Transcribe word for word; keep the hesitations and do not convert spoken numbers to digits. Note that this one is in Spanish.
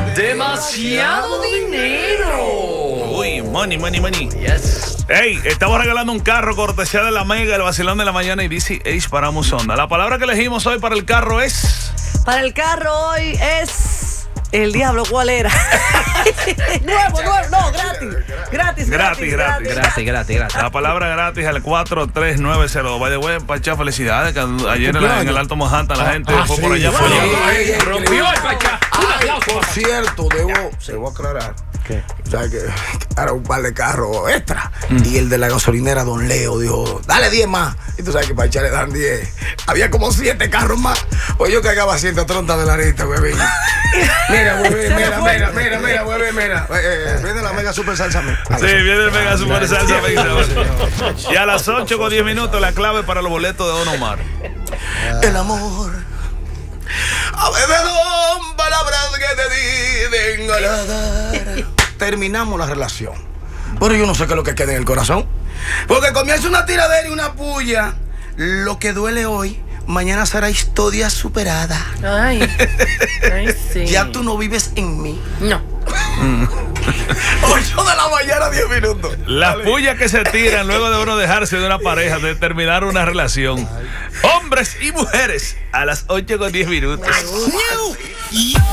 Demasiado dinero. Uy, money, money, money. Yes. Hey, estamos regalando un carro cortesía de la Mega, el vacilón de la mañana y D C H para Musonda. La palabra que elegimos hoy para el carro es... Para el carro hoy es... El diablo, ¿cuál era? Nuevo, nuevo, no, gratis. Gratis, Gratis, gratis, gratis. Gratis, gratis, gratis. La palabra gratis al cuatro tres nueve cero. Vaya, güey, Pachá, felicidades. Que ayer en, la- en el Alto Manhattan la gente Ah, fue sí. por allá. Fue Bueno, allá. ay, ay, Rompió el Pachá. Un Ay, aplauso. por cierto, debo, debo aclarar. ¿Qué? O sea, que era un par de carros extra. Y el de la gasolinera, don Leo, dijo, dale diez más. Y tú sabes que para echarle dan diez. Había como siete carros más. Pues yo cagaba ciento treinta de la lista, güey. Mira, güey, mira, mira, mira, mira, güey, mira. Eh, eh, viene la Mega Super Salsa. Sí, viene el Mega Super Salsa Mix. Y a las ocho con diez minutos la clave para los boletos de Don Omar. El amor. A veces son palabras que te dicen a dar. Terminamos la relación. Pero yo no sé qué es lo que queda en el corazón. Porque comienza una tiradera y una puya. Lo que duele hoy, mañana será historia superada. Ay, ay, sí. Ya tú no vives en mí. No. ocho de la mañana, diez minutos. Las pullas que se tiran luego de uno dejarse de una pareja, de terminar una relación. Hombres y mujeres a las ocho con diez minutos.